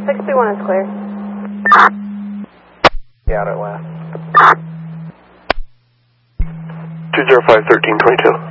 621 is clear. Yeah, out at last. 205-1322.